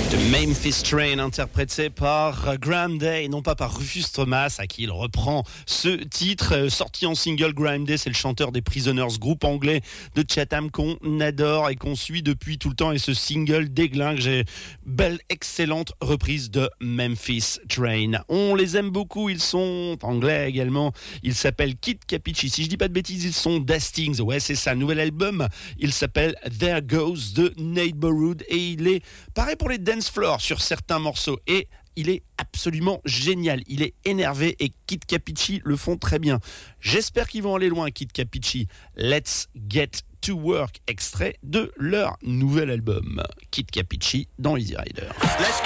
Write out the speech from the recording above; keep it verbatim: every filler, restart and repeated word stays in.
Memphis Train, interprété par Graham Day, et non pas par Rufus Thomas, à qui il reprend ce titre. Sorti en single, Graham Day, c'est le chanteur des Prisoners, groupe anglais de Chatham qu'on adore et qu'on suit depuis tout le temps. Et ce single déglingue. J'ai belle, excellente reprise de Memphis Train. On les aime beaucoup, ils sont anglais également. Ils s'appellent Kid Capici. Si je dis pas de bêtises, ils sont Dastings. Ouais, c'est ça, nouvel album. Il s'appelle There Goes the Neighborhood et il est pareil pour les dance floors sur certains morceaux, et il est absolument génial. Il est énervé et Kid Capici le font très bien. J'espère qu'ils vont aller loin, Kid Capici. Let's Get to Work, extrait de leur nouvel album. Kid Capici dans Easy Rider. Let's